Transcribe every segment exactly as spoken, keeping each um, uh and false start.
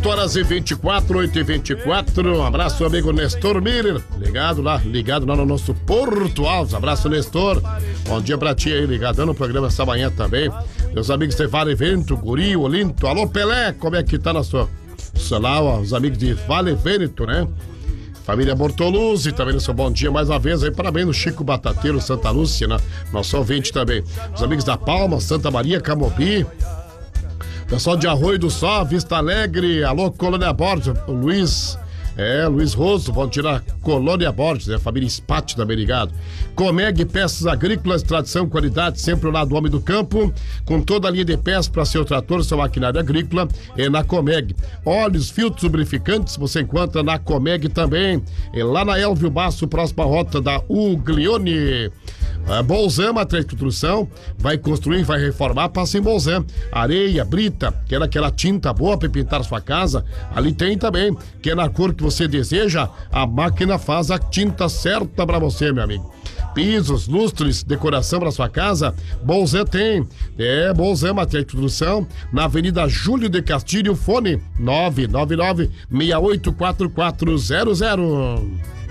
horas e vinte e quatro, oito e vinte e quatro. Um abraço, amigo Nestor Miller. Ligado lá, ligado lá no nosso Porto Alves. Abraço, Nestor. Bom dia pra ti aí, ligadão no programa essa manhã também. Meus amigos de Vale Vento, Guri, Olinto. Alô, Pelé, como é que tá na sua... Lá, ó, os amigos de Vale Vento, né? Família Bortoluzzi, também no seu bom dia mais uma vez aí, parabéns no Chico Batateiro, Santa Lúcia, né? Nosso ouvinte também. Os amigos da Palma, Santa Maria, Camobi. Pessoal de Arroio do Sol, Vista Alegre, alô, Colônia Borges, o Luiz, é, Luiz Roso, vão tirar Colônia Borges, é a família Spate também ligado. Comeg Peças Agrícolas, tradição, qualidade, sempre ao lado do homem do campo, com toda a linha de peças para seu trator, seu maquinário agrícola, é na Comeg. Óleos, filtros, lubrificantes, você encontra na Comeg também, é lá na Elvio Basso, próxima rota da Uglione. A Bolzan, material de construção, vai construir, vai reformar, passa em Bolzan. Areia, brita, quer aquela tinta boa para pintar sua casa, ali tem também. Quer na cor que você deseja, a máquina faz a tinta certa para você, meu amigo. Pisos, lustres, decoração para sua casa, Bolzan tem. É, Bolzan, material de construção, na Avenida Júlio de Castilho, fone nove nove nove, seis oito quatro quatro zero zero.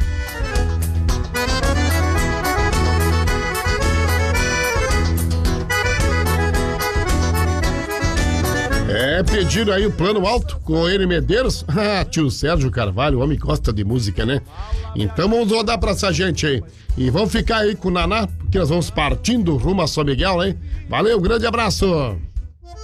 É, pediram aí o plano alto com o N Medeiros. Ah, tio Sérgio Carvalho, o homem gosta de música, né? Então vamos rodar pra essa gente aí. E vamos ficar aí com o Naná, porque nós vamos partindo rumo a São Miguel, hein? Valeu, grande abraço!